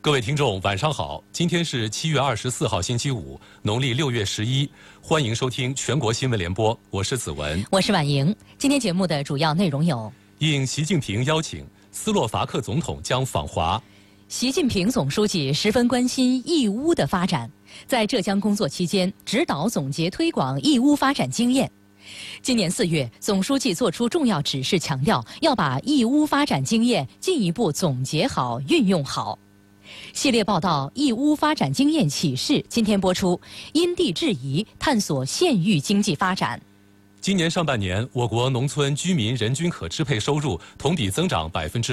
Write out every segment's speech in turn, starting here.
各位听众，晚上好！今天是7月24号，星期五，农历6月11。欢迎收听全国新闻联播，我是子文， 我是婉莹。今天节目的主要内容有： 应习近平邀请，斯洛伐克总统将访华。 习近平总书记十分关心义乌的发展，在浙江工作期间指导总结推广义乌发展经验。今年4月，总书记作出重要指示，强调要把义乌发展经验进一步总结好、运用好。系列报道《义乌发展经验启示》今天播出，因地制宜探索县域经济发展。 今年上半年，我国农村居民人均可支配收入同比增长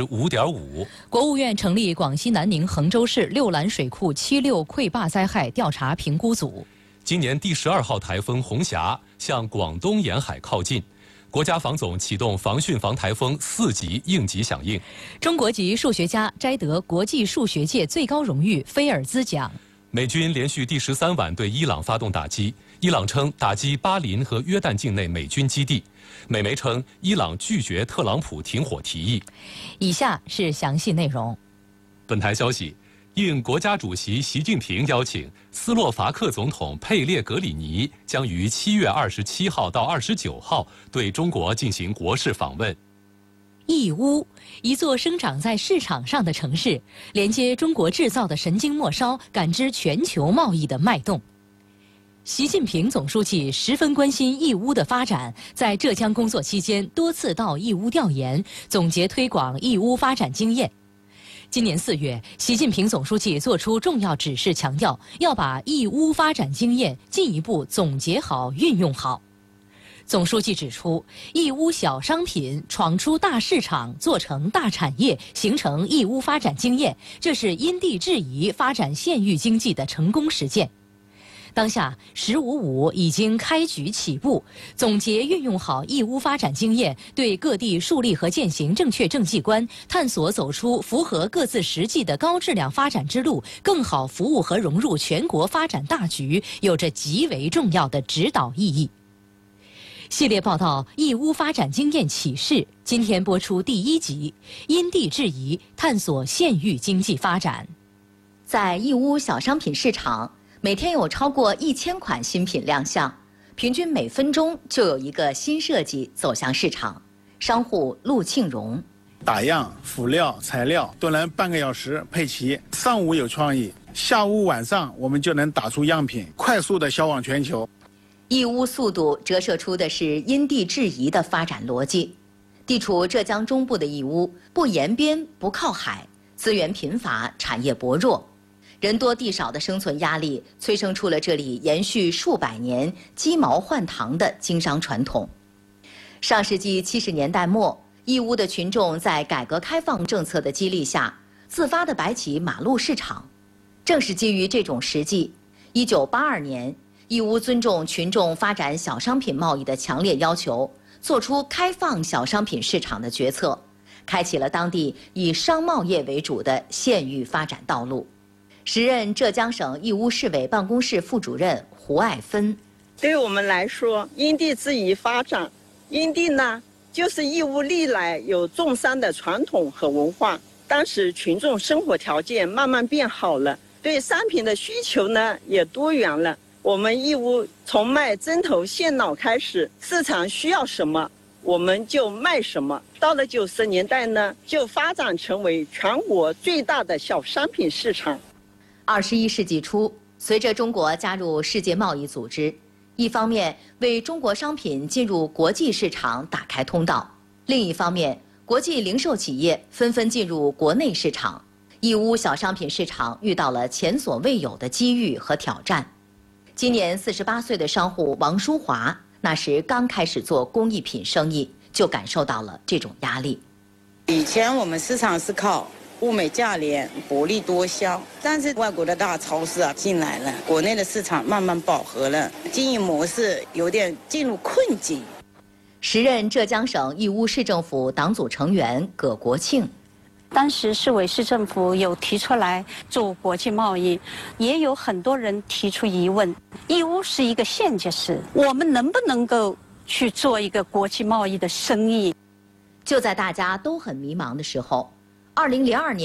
5.5%。 国务院成立广西南宁衡州市六兰水库76溃坝灾害调查评估组。 今年第12号台风红霞向广东沿海靠近。国家防总启动防汛防台风4级应急响应。 中国籍数学家摘得国际数学界最高荣誉菲尔兹奖。 美军连续第13晚对伊朗发动打击，伊朗称打击巴林和约旦境内美军基地。美媒称伊朗拒绝特朗普停火提议。 以下是详细内容。 本台消息，应国家主席习近平邀请，斯洛伐克总统佩列格里尼将于7月27号到29号对中国进行国事访问。 义乌，一座生长在市场上的城市，连接中国制造的神经末梢，感知全球贸易的脉动。习近平总书记十分关心义乌的发展，在浙江工作期间多次到义乌调研，总结推广义乌发展经验。今年4月，习近平总书记作出重要指示，强调要把义乌发展经验进一步总结好、运用好。总书记指出，义乌小商品闯出大市场，做成大产业，形成义乌发展经验，这是因地制宜发展县域经济的成功实践。当下“15+5”已经开局起步，总结运用好义乌发展经验，对各地树立和践行正确政绩观，探索走出符合各自实际的高质量发展之路，更好服务和融入全国发展大局，有着极为重要的指导意义。系列报道《义乌发展经验启示》今天播出第1集，因地制宜探索县域经济发展。在义乌小商品市场，每天有超过1000款新品亮相，平均每分钟就有一个新设计走向市场。商户陆庆荣： 打样、辅料、材料都能半个小时配齐，上午有创意，下午晚上我们就能打出样品，快速的销往全球。 义乌速度折射出的是因地制宜的发展逻辑。地处浙江中部的义乌，不沿边不靠海，资源贫乏，产业薄弱，人多地少的生存压力催生出了这里延续数百年鸡毛换糖的经商传统。上世纪70年代末，义乌的群众在改革开放政策的激励下，自发地摆起马路市场。正是基于这种实际，1982年，义乌尊重群众发展小商品贸易的强烈要求，做出开放小商品市场的决策，开启了当地以商贸业为主的县域发展道路。时任浙江省义乌市委办公室副主任胡爱芬： 对我们来说，因地制宜发展，因地呢，就是义乌历来有种商的传统和文化。当时群众生活条件慢慢变好了，对商品的需求呢也多元了。我们义乌从卖针头线脑开始，市场需要什么我们就卖什么。到了90年代呢，就发展成为全国最大的小商品市场。 21世纪初，随着中国加入世界贸易组织，一方面为中国商品进入国际市场打开通道，另一方面，国际零售企业纷纷进入国内市场，义乌小商品市场遇到了前所未有的机遇和挑战。今年48岁的商户王淑华，那时刚开始做工艺品生意，就感受到了这种压力。 以前我们市场是靠物美价廉、薄利多销，但是外国的大超市进来了，国内的市场慢慢饱和了，经营模式有点进入困境。 时任浙江省义乌市政府党组成员葛国庆： 当时市委市政府有提出来做国际贸易，也有很多人提出疑问：义乌是一个县级市，我们能不能够去做一个国际贸易的生意？ 就在大家都很迷茫的时候，2002年。